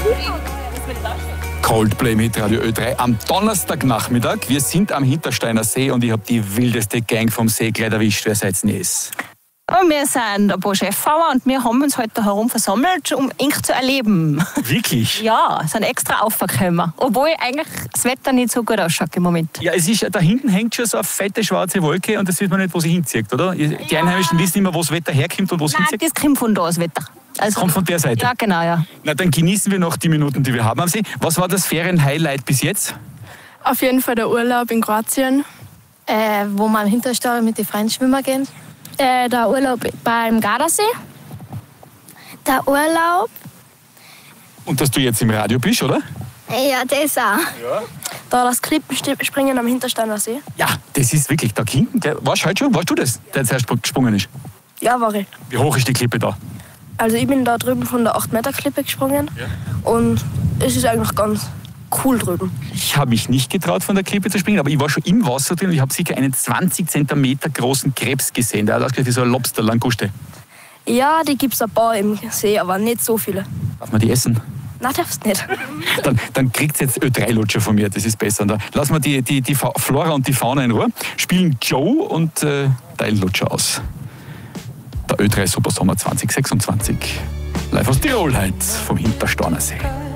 Coldplay mit Radio Ö3 am Donnerstagnachmittag. Wir sind am Hintersteiner See und ich habe die wildeste Gang vom See gleich erwischt. Wer seid ihr es? Wir sind ein paar Chefbauer und wir haben uns heute herum versammelt, um eng zu erleben. Wirklich? Ja, sind extra aufgekommen. Obwohl eigentlich das Wetter nicht so gut ausschaut im Moment. Ja, es ist, da hinten hängt schon so eine fette schwarze Wolke und das sieht man nicht, wo sie hinzieht, oder? Die Einheimischen wissen immer, wo das Wetter herkommt und wo es hinzieht. Das kommt von da, das Wetter. Das kommt von der Seite? Ja, genau, ja. Na, dann genießen wir noch die Minuten, die wir haben am See. Was war das Ferienhighlight bis jetzt? Auf jeden Fall der Urlaub in Kroatien. Wo man im Hinterstall mit den Freunden schwimmen gehen. Der Urlaub beim Gardasee. Der Urlaub. Und dass du jetzt im Radio bist, oder? Ja, das auch. Ja. Da das Klippenspringen am Hintersteiner See. Ja, das ist wirklich da hinten. Warst du heute schon? Warst du das, der zuerst gesprungen ist? Ja, war ich. Wie hoch ist die Klippe da? Also ich bin da drüben von der 8-Meter-Klippe gesprungen. Ja. Und es ist eigentlich ganz cool drüben. Ich habe mich nicht getraut, von der Klippe zu springen, aber ich war schon im Wasser drin und ich habe sicher einen 20 cm großen Krebs gesehen. Der hat ausgesehen wie so ein Lobster-Languste. Ja, die gibt es ein paar im See, aber nicht so viele. Darf man die essen? Nein, darfst nicht. Dann kriegt jetzt Ö3-Lutscher von mir, das ist besser. Da lassen wir die Flora und die Fauna in Ruhe, spielen Joe und teilen Lutscher aus. Der Ö3 Supersommer 2026. Live aus Tirol heute vom Hintersteiner See.